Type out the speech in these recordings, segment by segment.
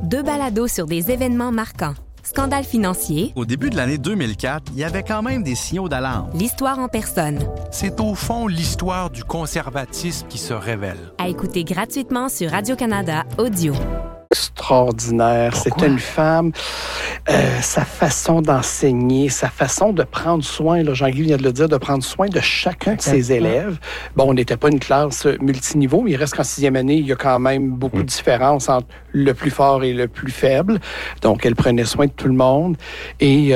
2 balados sur des événements marquants. Scandale financier. Au début de l'année 2004, il y avait quand même des signaux d'alarme. L'histoire en personne. C'est au fond l'histoire du conservatisme qui se révèle. À écouter gratuitement sur Radio-Canada Audio. Extraordinaire. C'était une femme, sa façon d'enseigner, sa façon de prendre soin, là, Jean-Guy vient de le dire, de prendre soin de chacun de ses élèves. Bon, on n'était pas une classe multiniveau, mais il reste qu'en 6e année, il y a quand même beaucoup de différences entre le plus fort et le plus faible. Donc, elle prenait soin de tout le monde. Et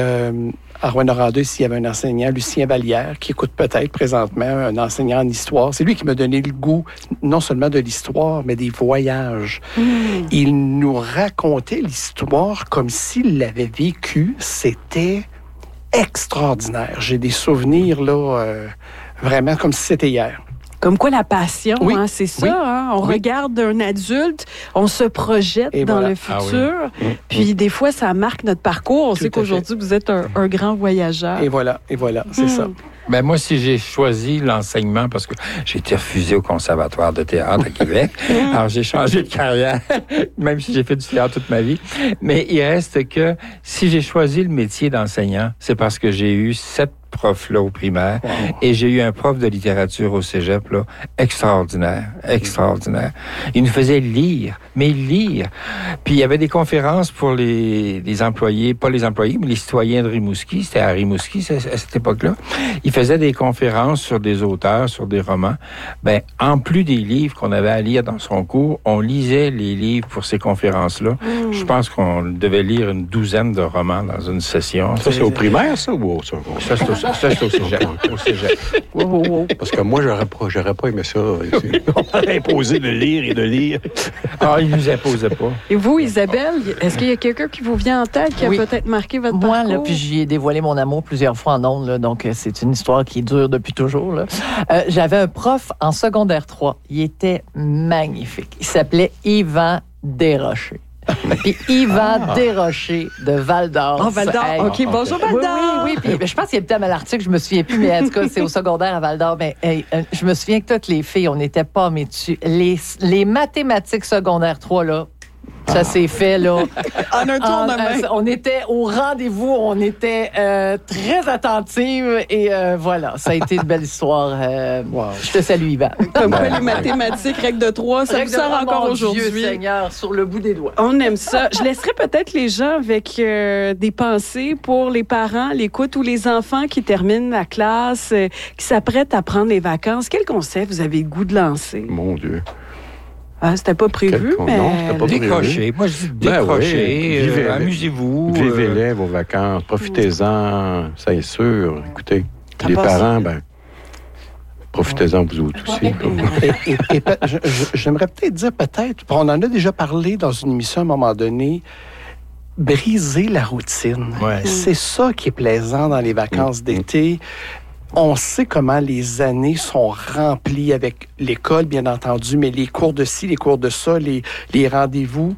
à Rouyn-Noranda, ici, il y avait un enseignant, Lucien Vallière, qui écoute peut-être présentement, un enseignant en histoire. C'est lui qui m'a donné le goût, non seulement de l'histoire, mais des voyages. Il nous racontait l'histoire comme s'il l'avait vécue. C'était extraordinaire. J'ai des souvenirs, là, vraiment comme si c'était hier. Comme quoi la passion, oui, hein, c'est ça. Oui, hein? On regarde un adulte, on se projette dans voilà. le futur. Puis des fois, ça marque notre parcours. On sait qu'aujourd'hui, vous êtes un grand voyageur. Et voilà, c'est ça. Ben moi, si j'ai choisi l'enseignement, parce que j'ai été refusé au Conservatoire de théâtre à Québec, alors j'ai changé de carrière, même si j'ai fait du théâtre toute ma vie. Mais il reste que si j'ai choisi le métier d'enseignant, c'est parce que j'ai eu 7 profs là au primaire et j'ai eu un prof de littérature au cégep là extraordinaire. Il nous faisait lire. Puis il y avait des conférences pour les employés, pas les employés, mais les citoyens de Rimouski. C'était à Rimouski à cette époque-là. Il faisait des conférences sur des auteurs, sur des romans. Ben en plus des livres qu'on avait à lire dans son cours, on lisait les livres pour ces conférences-là. Je pense qu'on devait lire une 12aine de romans dans une session. Ça, c'est au primaire, ça, ou au secondaire? Ça, c'est au cégep. Parce que moi, j'aurais pas aimé ça. On m'a imposé de lire et de lire. Ah, il nous imposait pas. Et vous, Isabelle, est-ce qu'il y a quelqu'un qui vous vient en tête qui a peut-être marqué votre parcours? Moi, là, puis j'y ai dévoilé mon amour plusieurs fois en ondes, là, donc c'est une histoire qui dure depuis toujours. Là. J'avais un prof en secondaire 3. Il était magnifique. Il s'appelait Yvan Desrochers. Puis Yvan Desrochers de Val-d'Or. Oh, Val-d'Or. Hey. OK, bonjour Val-d'Or. Oui. Puis, je pense qu'il habitait à Malartic, je me souviens plus, mais en tout cas, c'est au secondaire à Val-d'Or. Ben, je me souviens que toutes les filles, on n'était pas mais dessus. Les mathématiques secondaire 3, là, ça s'est fait, là. En un tour de main. On était au rendez-vous, on était très attentives et voilà, ça a été une belle histoire. Je te salue, Yvan. Comme quoi, les mathématiques, règle de 3, ça vous sort encore aujourd'hui. Dieu Seigneur, sur le bout des doigts. On aime ça. Je laisserai peut-être les gens avec des pensées pour les parents, l'écoute ou les enfants qui terminent la classe, qui s'apprêtent à prendre les vacances. Quel conseil vous avez le goût de lancer? Mon Dieu. Ah, c'était pas prévu, mais... Non, c'était pas prévu. Décrocher. Moi, je dis décrocher. Oui. Amusez-vous. Vivez-les, vos vacances. Profitez-en, ça est sûr. Écoutez, les parents, profitez-en vous autres aussi. Et j'aimerais peut-être dire, on en a déjà parlé dans une émission à un moment donné, briser la routine. Ouais. C'est ça qui est plaisant dans les vacances d'été. On sait comment les années sont remplies avec l'école, bien entendu, mais les cours de ci, les cours de ça, les rendez-vous.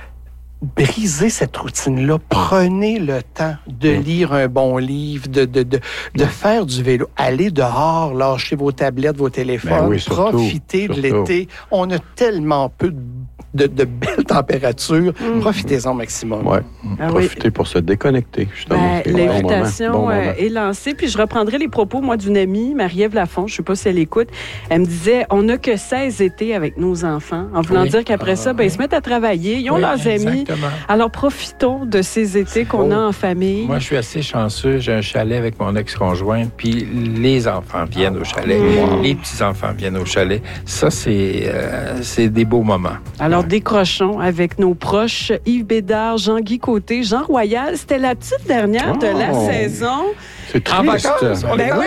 Brisez cette routine-là. Prenez le temps de lire un bon livre, de faire du vélo. Allez dehors, lâchez vos tablettes, vos téléphones. Profitez de l'été. On a tellement peu de belles températures. Profitez-en au maximum. Ouais. Profitez pour se déconnecter, justement. L'invitation est lancée. Puis je reprendrai les propos, moi, d'une amie, Marie-Ève Lafont, je ne sais pas si elle écoute. Elle me disait, on n'a que 16 étés avec nos enfants. En voulant dire qu'après ça, ils se mettent à travailler, ils ont leurs amis. Alors, profitons de ces étés qu'on a en famille. Moi, je suis assez chanceux. J'ai un chalet avec mon ex-conjointe, puis les enfants viennent au chalet. Les petits-enfants viennent au chalet. Ça, c'est des beaux moments. Alors, décrochons avec nos proches Yves Bédard, Jean-Guy Côté, Jean Royal. C'était la petite dernière de la saison. C'est triste. En vacances? On est en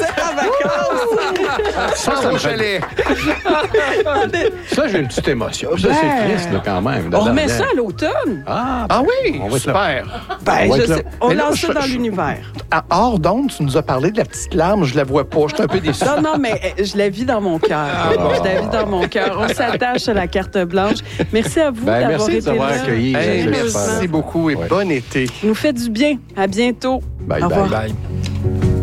vacances! Ça me chalet. Ça, j'ai une petite émotion. Ça, c'est triste, là, quand même. On remet ça à l'automne. Ah oui, super. On lance ça dans l'univers. Hors d'onde, tu nous as parlé de la petite larme, je la vois pas, je suis un peu déçu. Non, mais je la vis dans mon cœur. Je la vis dans mon cœur. On s'attache à la carte blanche. Merci à vous d'avoir été là. Merci de nous avoir accueillis. Merci beaucoup et bon été. Nous fait du bien. À bientôt. Bye, Au revoir. Bye.